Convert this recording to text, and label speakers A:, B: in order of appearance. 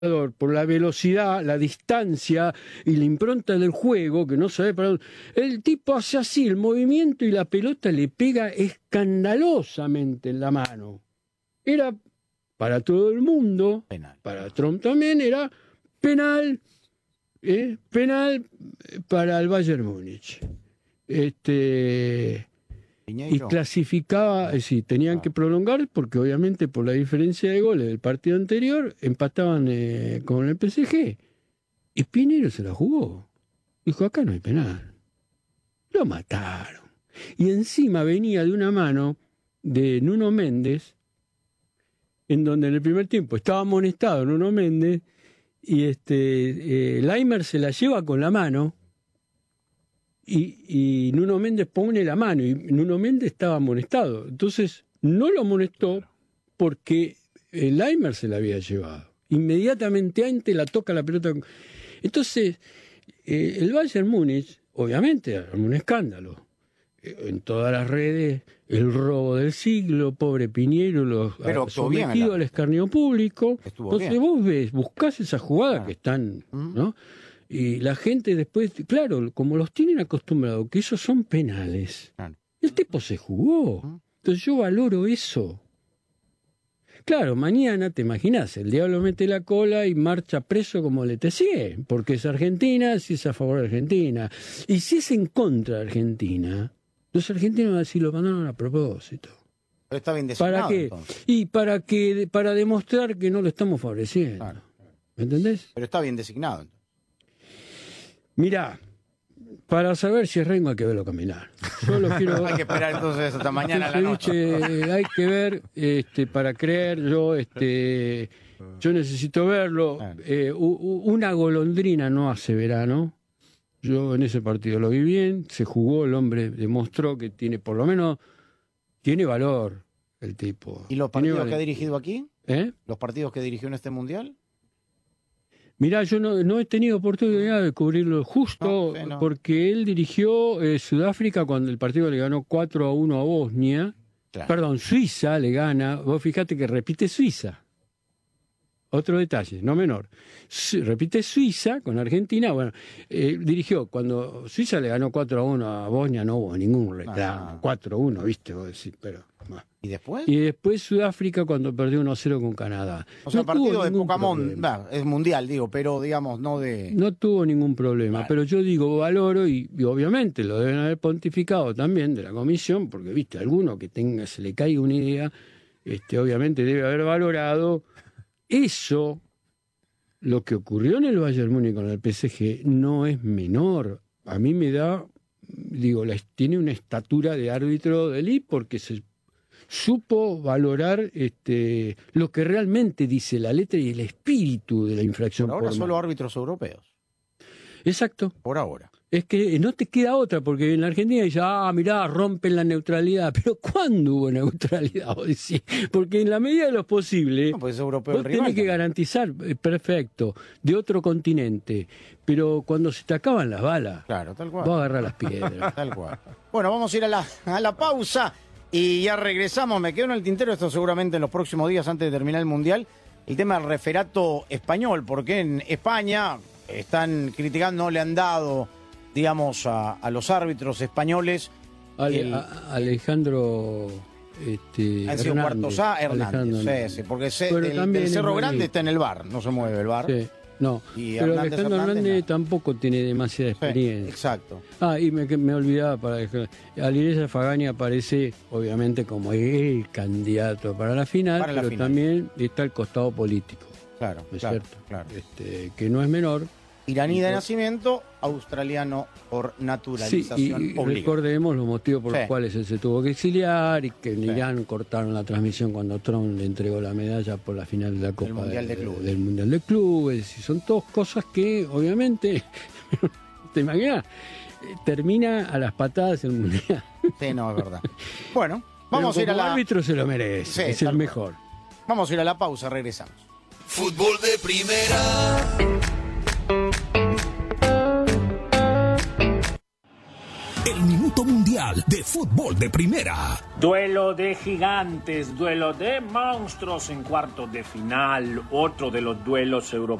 A: por la velocidad, la distancia y la impronta del juego, que no sabe para dónde. El tipo hace así el movimiento y la pelota le pega escandalosamente en la mano. Era para todo el mundo, penal. Para Trump también era penal, penal para el Bayern Múnich. Y clasificaba, sí, tenían que prolongar porque obviamente por la diferencia de goles del partido anterior empataban con el PSG. Y Piñeiro se la jugó. Dijo, acá no hay penal. Lo mataron. Y encima venía de una mano de Nuno Méndez, en donde en el primer tiempo estaba amonestado Nuno Méndez, y Laimer se la lleva con la mano, y Nuno Méndez pone la mano, y Nuno Méndez estaba amonestado. Entonces no lo amonestó porque Laimer se la había llevado. Inmediatamente antes la toca la pelota. Entonces el Bayern Múnich, obviamente, era un escándalo. En todas las redes, el robo del siglo, pobre Piñeiro, sometido al escarnio público. Entonces vos buscás esas jugadas que están, ¿no? Y la gente después, claro, como los tienen acostumbrados, que esos son penales. El tipo se jugó. Entonces yo valoro eso. Claro, mañana, te imaginas, el diablo mete la cola y marcha preso como Letelier, porque es Argentina, si es a favor de Argentina. Y si es en contra de Argentina, los argentinos van a decir, lo mandaron a propósito.
B: Pero está bien designado.
A: ¿Para qué? Entonces. Y para demostrar que no lo estamos favoreciendo. Claro. ¿Me entendés?
B: Pero está bien designado.
A: Mirá, para saber si es Rengo hay que verlo caminar. Yo lo quiero...
B: Hay que esperar entonces hasta mañana a la noche.
A: Hay que ver para creer. Yo necesito verlo. Una golondrina no hace verano. Yo en ese partido lo vi bien, se jugó, el hombre demostró que tiene, por lo menos, tiene valor el tipo.
B: ¿Y los partidos que ha dirigido aquí? ¿Los partidos que dirigió en este Mundial?
A: Mirá, yo no he tenido oportunidad de cubrirlo justo porque él dirigió Sudáfrica cuando el partido le ganó 4-1 a Bosnia. Claro. Perdón, Suiza le gana. Vos fíjate que repite Suiza. Otro detalle, no menor. Repite Suiza con Argentina. Bueno, dirigió cuando Suiza le ganó 4-1 a Bosnia, no hubo ningún reclamo. 4-1, viste, vos decís, pero...
B: ¿Y después?
A: Y después Sudáfrica cuando perdió 1-0 con Canadá.
B: O sea, partido de Pokémon, es mundial, digo, pero digamos, no de...
A: No tuvo ningún problema, vale. Pero yo digo, valoro, y obviamente lo deben haber pontificado también de la comisión, porque, viste, alguno que se le caiga una idea, obviamente debe haber valorado eso. Lo que ocurrió en el Bayern Múnich con el PSG no es menor. A mí me da, digo, tiene una estatura de árbitro de élite porque se supo valorar lo que realmente dice la letra y el espíritu de la infracción.
B: Por ahora solo árbitros europeos.
A: Exacto.
B: Por ahora.
A: Es que no te queda otra, porque en la Argentina dice, mirá, rompen la neutralidad. Pero ¿cuándo hubo neutralidad? Porque en la medida de lo posible,
B: pues europeo
A: vos tenés que garantizar, perfecto, de otro continente. Pero cuando se te acaban las balas,
B: claro, tal cual,
A: vos agarrás las piedras.
B: Tal cual. Bueno, vamos a ir a la pausa y ya regresamos. Me quedo en el tintero, esto seguramente en los próximos días antes de terminar el Mundial, el tema del referato español, porque en España están criticando, no le han dado, digamos, a los árbitros españoles.
A: Alejandro
B: Hernández, sí, porque el Cerro Grande está en el VAR, no se mueve el VAR.
A: Sí. No, pero Alejandro Hernández tampoco tiene demasiada experiencia.
B: Sí, exacto.
A: Y me olvidaba, Alireza Fagani aparece, obviamente, como el candidato para la final, pero también está el costado político.
B: Claro,
A: ¿no es
B: claro,
A: cierto?
B: Claro.
A: Que no es menor.
B: Iraní de nacimiento, australiano por naturalización.
A: Sí, y recordemos los motivos por los cuales él se tuvo que exiliar y que en Irán cortaron la transmisión cuando Trump le entregó la medalla por la final de la Copa del Mundial de Clubes. Y son todas cosas que, obviamente, ¿te imaginas? Termina a las patadas el Mundial.
B: Sí, no, es verdad. Bueno, vamos a ir a la...
A: El árbitro se lo merece, es el mejor.
B: Vamos a ir a la pausa, regresamos.
C: Fútbol de primera. El minuto
D: Campeonato Mundial de Fútbol de Primera.
E: Duelo de gigantes, duelo de monstruos en cuartos de final, otro de los duelos europeos